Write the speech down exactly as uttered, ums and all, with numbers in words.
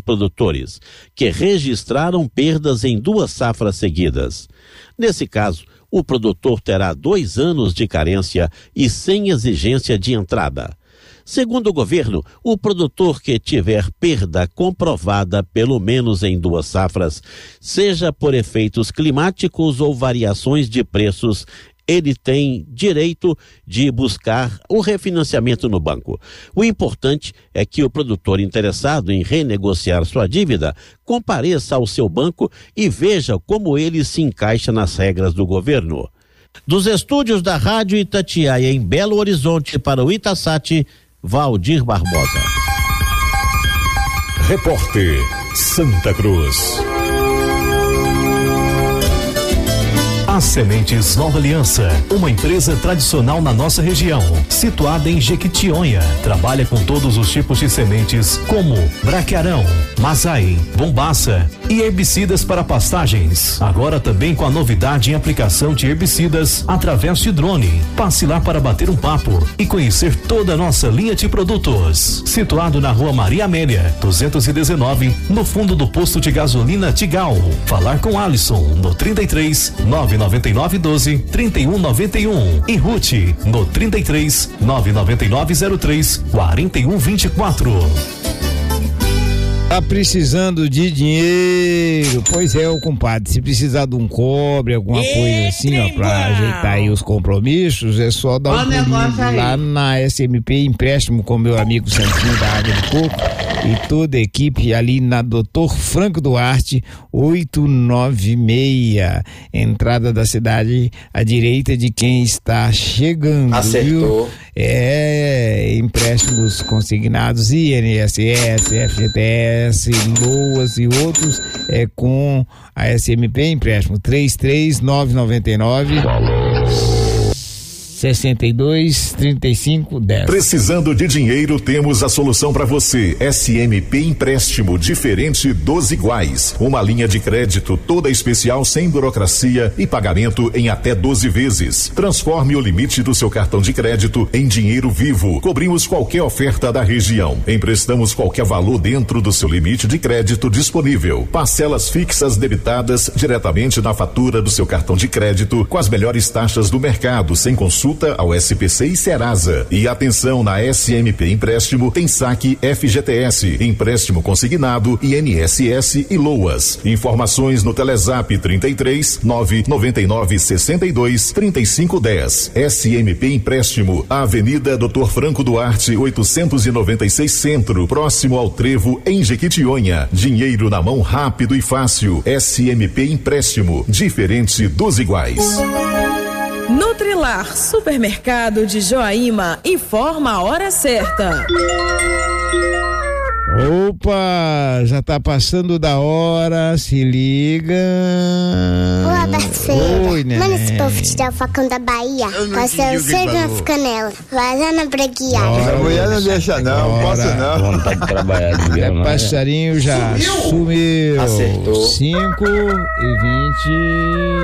produtores que registraram perdas em duas safras seguidas. Nesse caso, o produtor terá dois anos de carência e sem exigência de entrada. Segundo o governo, o produtor que tiver perda comprovada pelo menos em duas safras, seja por efeitos climáticos ou variações de preços, ele tem direito de buscar o refinanciamento no banco. O importante é que o produtor interessado em renegociar sua dívida compareça ao seu banco e veja como ele se encaixa nas regras do governo. Dos estúdios da Rádio Itatiaia em Belo Horizonte para o Itasat, Valdir Barbosa. Repórter Santa Cruz. As Sementes Nova Aliança, uma empresa tradicional na nossa região, situada em Jequitinhonha. Trabalha com todos os tipos de sementes, como braquiarão, mazai, bombaça e herbicidas para pastagens. Agora também com a novidade em aplicação de herbicidas através de drone. Passe lá para bater um papo e conhecer toda a nossa linha de produtos. Situado na Rua Maria Amélia, duzentos e dezenove, no fundo do posto de gasolina Tigal. Falar com Alisson no trinta e três, nove nove nove doze, trinta e um noventa e um e Ruth no trinta e três, nove nove nove zero três, quarenta e um vinte e quatro. Tá precisando de dinheiro? Pois é, ô compadre, se precisar de um cobre, alguma e coisa assim, ó, pra ajeitar aí os compromissos, é só dar um pulinho lá na S M P Empréstimo com meu amigo Santinho da Água de Coco e toda a equipe ali na doutor Franco Duarte, oito nove seis, entrada da cidade à direita de quem está chegando. Acertou. Viu? É, empréstimos consignados, I N S S, F G T S, Loas e outros, é com a S M P Empréstimo três três nove nove nove sessenta e dois, trinta e cinco, dez. Precisando de dinheiro, temos a solução para você. S M P Empréstimo, diferente dos iguais. Uma linha de crédito toda especial, sem burocracia e pagamento em até doze vezes. Transforme o limite do seu cartão de crédito em dinheiro vivo. Cobrimos qualquer oferta da região. Emprestamos qualquer valor dentro do seu limite de crédito disponível. Parcelas fixas debitadas diretamente na fatura do seu cartão de crédito com as melhores taxas do mercado, sem consulta ao S P C e Serasa. E atenção, na S M P Empréstimo tem saque F G T S, empréstimo consignado, I N S S e Loas. Informações no Telezap trinta e três, nove nove nove, sessenta e dois, trinta e cinco, dez. S M P Empréstimo, Avenida doutor Franco Duarte, oitocentos e noventa e seis Centro, próximo ao Trevo, em Jequitinhonha. Dinheiro na mão rápido e fácil. S M P Empréstimo, diferente dos iguais. Nutrilar, supermercado de Joaíma, informa a hora certa. Opa, já tá passando da hora, se liga. Olá, parceira. Oi, né? Manda esse povo tirar o facão da Bahia. Passei o cerco nas canelas. Vai lá na braguiada. A mulher não deixa não, Bora. posso não. Vontade de trabalhar de É, verão, passarinho já sumiu. Acertou. cinco e vinte.